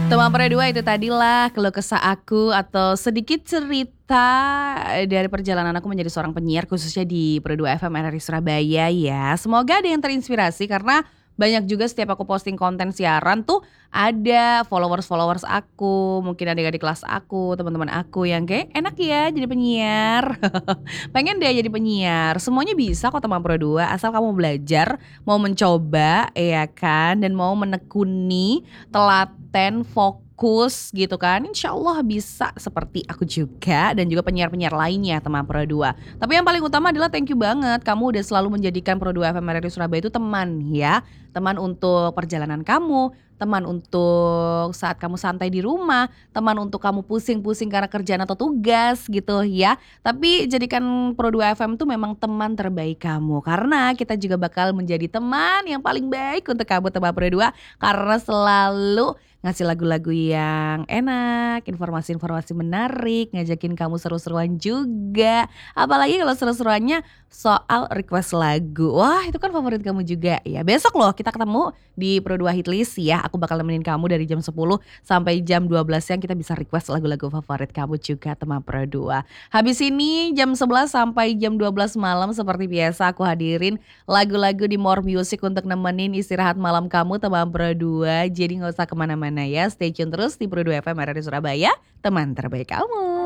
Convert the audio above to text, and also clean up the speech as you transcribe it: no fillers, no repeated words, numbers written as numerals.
Teman Perdua itu tadilah keluh kesah aku atau sedikit cerita dari perjalanan aku menjadi seorang penyiar khususnya di Perdua FM RRI Surabaya ya. Semoga ada yang terinspirasi karena banyak juga setiap aku posting konten siaran tuh ada followers-followers aku, mungkin adik-adik kelas aku, teman-teman aku yang kayak enak ya jadi penyiar. Pengen deh jadi penyiar. Semuanya bisa kok teman Perdua asal kamu belajar, mau mencoba ya kan dan mau menekuni telaten, fokus gitu kan. Insya Allah bisa seperti aku juga dan juga penyiar-penyiar lainnya teman Pro 2. Tapi yang paling utama adalah thank you banget kamu udah selalu menjadikan Pro 2 FM RRI Surabaya itu teman ya. Teman untuk perjalanan kamu, teman untuk saat kamu santai di rumah, teman untuk kamu pusing-pusing karena kerjaan atau tugas gitu ya. Tapi jadikan Pro 2 FM tuh memang teman terbaik kamu karena kita juga bakal menjadi teman yang paling baik untuk kamu teman Pro 2 karena selalu ngasih lagu-lagu yang enak, informasi-informasi menarik, ngajakin kamu seru-seruan juga. Apalagi kalau seru-seruannya soal request lagu. Wah, itu kan favorit kamu juga ya. Besok loh kita ketemu di Pro 2 Hitlist ya. Aku bakal nemenin kamu dari jam 10 sampai jam 12 siang kita bisa request lagu-lagu favorit kamu juga teman Pro 2. Habis ini jam 11 sampai jam 12 malam seperti biasa aku hadirin lagu-lagu di More Music untuk nemenin istirahat malam kamu teman Pro 2. Jadi gak usah kemana-mana ya, stay tune terus di Pro 2 FM RRI Surabaya, teman terbaik kamu.